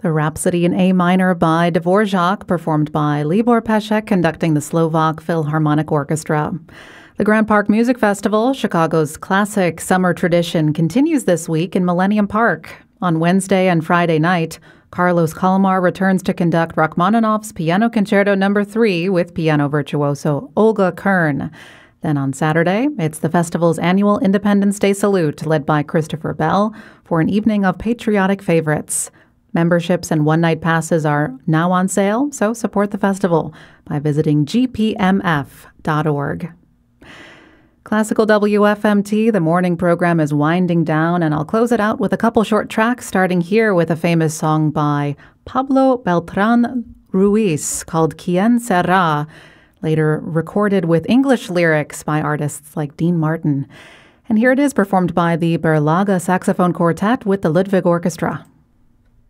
The Rhapsody in A minor by Dvorak, performed by Libor Pešek, conducting the Slovak Philharmonic Orchestra. The Grant Park Music Festival, Chicago's classic summer tradition, continues this week in Millennium Park. On Wednesday and Friday night, Carlos Kalmar returns to conduct Rachmaninoff's Piano Concerto No. 3 with piano virtuoso Olga Kern. Then on Saturday, it's the festival's annual Independence Day salute, led by Christopher Bell, for an evening of patriotic favorites. Memberships and one-night passes are now on sale, so support the festival by visiting gpmf.org. Classical WFMT, the morning program is winding down, and I'll close it out with a couple short tracks, starting here with a famous song by Pablo Beltrán Ruiz called Quien Será, later recorded with English lyrics by artists like Dean Martin. And here it is, performed by the Berlage Saxophone Quartet with the Ludwig Orchestra.